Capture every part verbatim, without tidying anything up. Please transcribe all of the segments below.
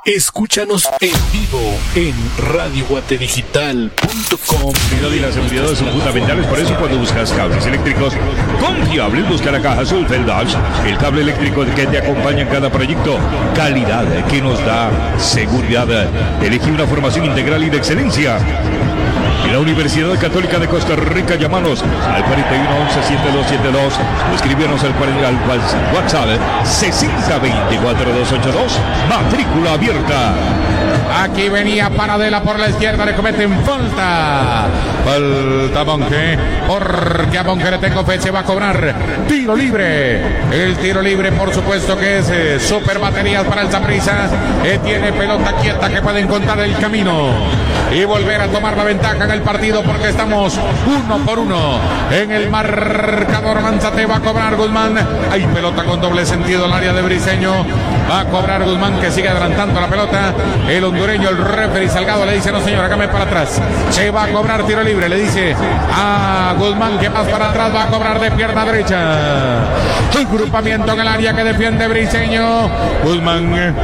Escúchanos en vivo en radio guate digital punto com. Y las seguridades son fundamentales, por eso cuando buscas cables eléctricos confiables, busca la caja Sulfeldash, el cable eléctrico que te acompaña en cada proyecto, calidad que nos da seguridad. Elige una formación integral y de excelencia. En la Universidad Católica de Costa Rica, llámanos al cuarenta y uno once setenta y dos setenta y dos o escríbenos al, al WhatsApp sesenta veinticuatro doscientos ochenta y dos, matrícula abierta. Aquí venía Paradela por la izquierda, le cometen falta. Falta a Monge, porque a Monge le tengo fe, se va a cobrar tiro libre. El tiro libre, por supuesto que es eh, super baterías para el Saprissa. Eh, tiene pelota quieta que puede encontrar el camino y volver a tomar la ventaja en el partido, porque estamos uno por uno en el marcador. Manzate va a cobrar Guzmán. Hay pelota con doble sentido en el área de Briseño. Va a cobrar Guzmán, que sigue adelantando la pelota. El hondureño, el referee Salgado, le dice: no señor, hágame para atrás. Se va a cobrar tiro libre. Le dice a Guzmán que más para atrás, va a cobrar de pierna derecha. El grupamiento en el área que defiende Briseño. Guzmán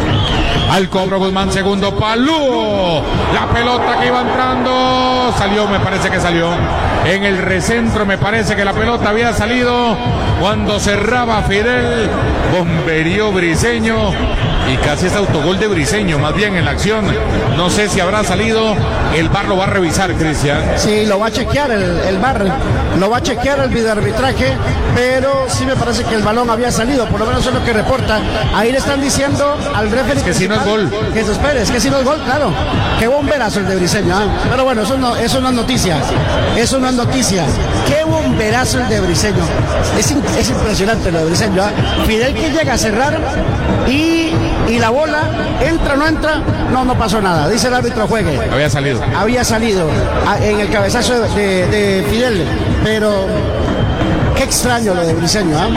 al cobro, Guzmán, segundo palo. La pelota que iba entrando salió, me parece que salió en el recentro, me parece que la pelota había salido cuando cerraba Fidel. Bomberió Briseño y casi es autogol de Briseño, más bien en la acción. No sé si habrá salido, el V A R lo va a revisar, Cristian. Sí, lo va a chequear el, el V A R, lo va a chequear el videoarbitraje, pero sí me parece que el balón había salido, por lo menos es lo que reporta. Ahí le están diciendo al referee que si no es gol, que se espere, es que si no es gol, claro. Qué bomberazo el de Briseño, ¿eh? Pero bueno, eso no, eso no es noticia, eso no es noticia. Qué bomberazo el de Briseño. Es, es impresionante lo de Briseño, ¿eh? Fidel que llega a cerrar y, y la bola entra o no entra, no, no pasó nada. Dice el árbitro: juegue. Había salido. Había salido a, en el cabezazo de, de Fidel, pero qué extraño lo de Briseño, ¿eh?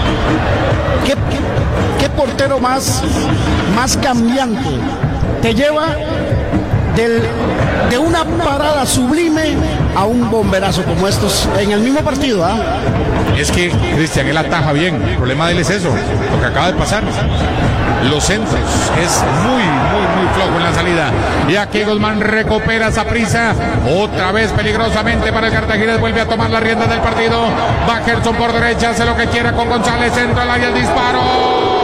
¿Qué, qué, qué portero más, más cambiante te lleva del, de una parada sublime a un bomberazo como estos en el mismo partido, ¿ah? ¿eh? Es que, Cristian, él ataja bien. El problema de él es eso, lo que acaba de pasar. Los centros es muy, muy, muy flojo en la salida. Y aquí Guzmán recupera Saprissa. Otra vez peligrosamente para el Cartaginés. Vuelve a tomar la rienda del partido. Va Gerson por derecha, hace lo que quiera con González. Centro al área, el disparo.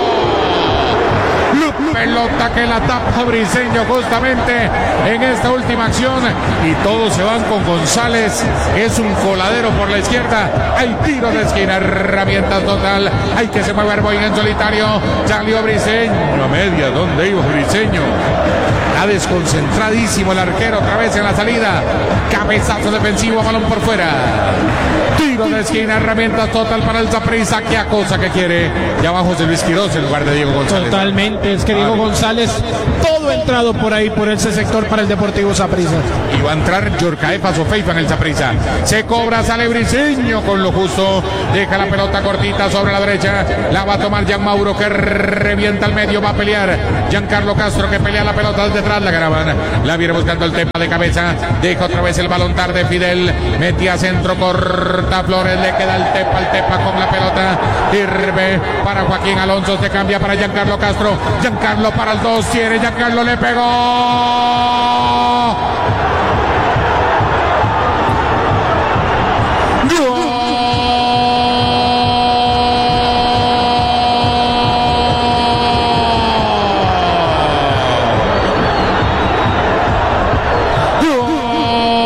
Pelota que la tapa Briseño justamente en esta última acción. Y todos se van con González. Es un coladero por la izquierda. Hay tiro de esquina. Herramienta total. Hay que se mueve Arboin en solitario. Salió Briseño a media. ¿Dónde iba Briseño? Está desconcentradísimo el arquero otra vez en la salida. Cabezazo defensivo, balón por fuera. Tiro de esquina, herramienta total para el Saprissa. Qué cosa que quiere. Y abajo de Luis Quiroz en lugar de Diego González. Totalmente, es que Diego González, todo entrado por ahí, por ese sector para el Deportivo Saprissa. Y va a entrar Yorcaefa Sofeifa en el Saprissa. Se cobra, sale Briseño con lo justo. Deja la pelota cortita sobre la derecha. La va a tomar Jean Mauro, que revienta al medio. Va a pelear Giancarlo Castro, que pelea la pelota desde atrás. La graban. La viene buscando el tema de cabeza. Deja otra vez el balón tarde Fidel. Metía centro, corta Flores. Le queda el tepa, el tepa con la pelota. Sirve para Joaquín Alonso. Se cambia para Giancarlo Castro. Giancarlo para el dos. Quiere Giancarlo, le pegó.